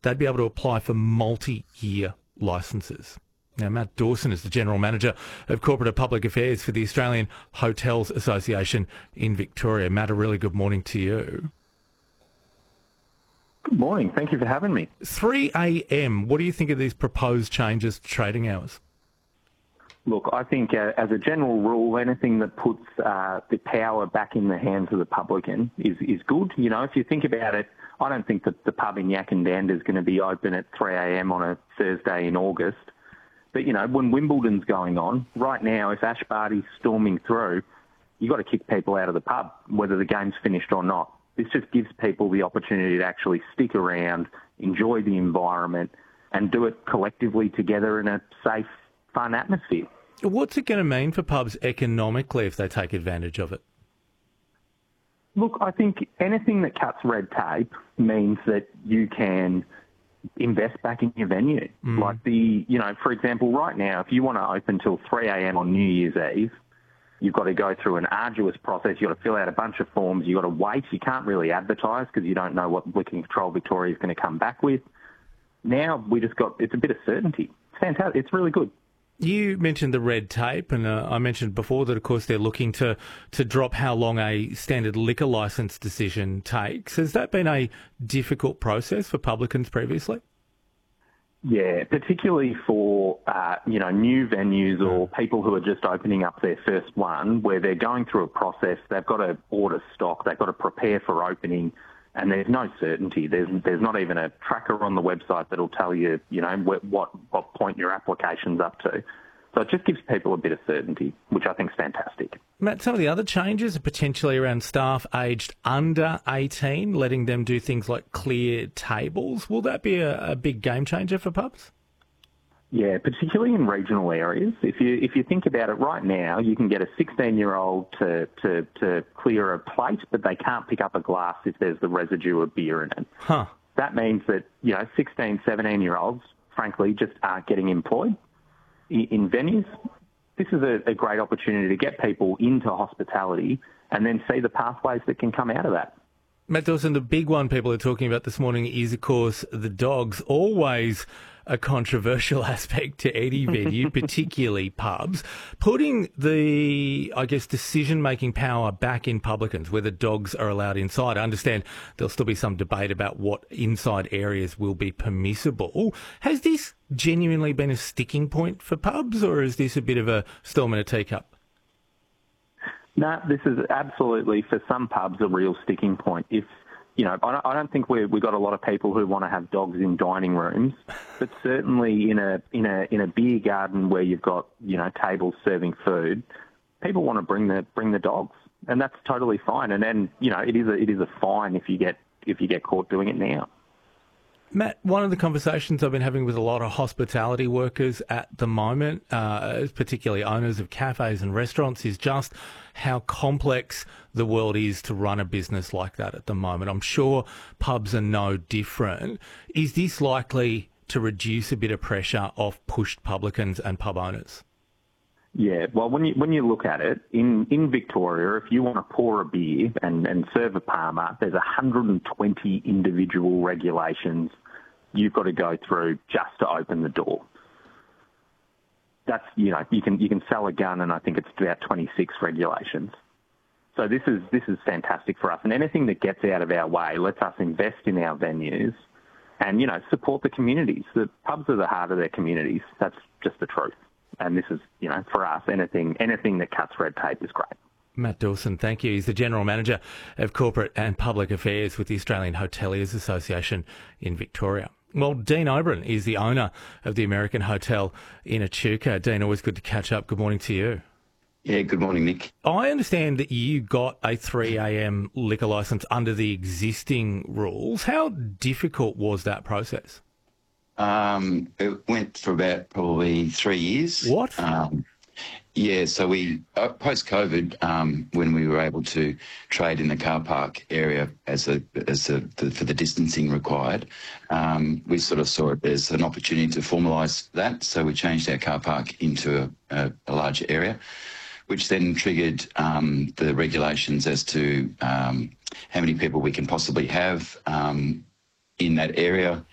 they'd be able to apply for multi-year licences. Now, Matt Dawson is the General Manager of Corporate and Public Affairs for the Australian Hotels Association in Victoria. Matt, a really good morning to you. Good morning. Thank you for having me. 3 a.m, what do you think of these proposed changes to trading hours? Look, I think as a general rule, anything that puts the power back in the hands of the publican is good. You know, if you think about it, I don't think that the pub in Yakandanda is going to be open at 3 a.m. on a Thursday in August. But, you know, when Wimbledon's going on, right now, if Ash Barty's storming through, you've got to kick people out of the pub, whether the game's finished or not. This just gives people the opportunity to actually stick around, enjoy the environment, and do it collectively together in a safe, fun atmosphere. What's it going to mean for pubs economically if they take advantage of it? Look, I think anything that cuts red tape means that you can invest back in your venue. Like for example, right now, if you want to open till 3 a.m. on New Year's Eve, you've got to go through an arduous process. You've got to fill out a bunch of forms. You've got to wait. You can't really advertise because you don't know what Liquor Control Victoria is going to come back with. Now it's a bit of certainty. It's fantastic. It's really good. You mentioned the red tape, and I mentioned before that, of course, they're looking to drop how long a standard liquor licence decision takes. Has that been a difficult process for publicans previously? Yeah, particularly for, new venues or people who are just opening up their first one, where they're going through a process. They've got to order stock. They've got to prepare for opening, and there's no certainty. There's not even a tracker on the website that'll tell you, what point your application's up to. So it just gives people a bit of certainty, which I think is fantastic. Matt, some of the other changes are potentially around staff aged under 18, letting them do things like clear tables. Will that be a big game changer for pubs? Yeah, particularly in regional areas. If you think about it right now, you can get a 16-year-old to clear a plate, but they can't pick up a glass if there's the residue of beer in it. Huh. That means that 16, 17-year-olds, frankly, just aren't getting employed in venues. This is a great opportunity to get people into hospitality and then see the pathways that can come out of that. Matt Dawson, the big one people are talking about this morning is, of course, the dogs. Always a controversial aspect to any venue, particularly pubs. Putting the, decision-making power back in publicans, whether dogs are allowed inside. I understand there'll still be some debate about what inside areas will be permissible. Has this genuinely been a sticking point for pubs, or is this a bit of a storm in a teacup? No, this is absolutely, for some pubs, a real sticking point. I don't think we've got a lot of people who want to have dogs in dining rooms, but certainly in a beer garden where you've got tables serving food, people want to bring the dogs, and that's totally fine. And then it is a fine if you get caught doing it now. Matt, one of the conversations I've been having with a lot of hospitality workers at the moment, particularly owners of cafes and restaurants, is just how complex the world is to run a business like that at the moment. I'm sure pubs are no different. Is this likely to reduce a bit of pressure off pushed publicans and pub owners? Yeah, well, when you look at it, in Victoria, if you want to pour a beer and serve a Palmer, there's 120 individual regulations you've got to go through just to open the door. That's, you can sell a gun, and I think it's about 26 regulations. So this is fantastic for us, and anything that gets out of our way lets us invest in our venues and support the communities. The pubs are the heart of their communities. That's just the truth. And this is, for us, anything that cuts red tape is great. Matt Dawson, thank you. He's the General Manager of Corporate and Public Affairs with the Australian Hoteliers Association in Victoria. Well, Dean Oberon is the owner of the American Hotel in Echuca. Dean, always good to catch up. Good morning to you. Yeah, good morning, Nick. I understand that you got a 3 a.m. liquor licence under the existing rules. How difficult was that process? It went for about probably 3 years. What? So we post-COVID, when we were able to trade in the car park area for the distancing required, we sort of saw it as an opportunity to formalise that. So we changed our car park into a larger area, which then triggered the regulations as to how many people we can possibly have in that area.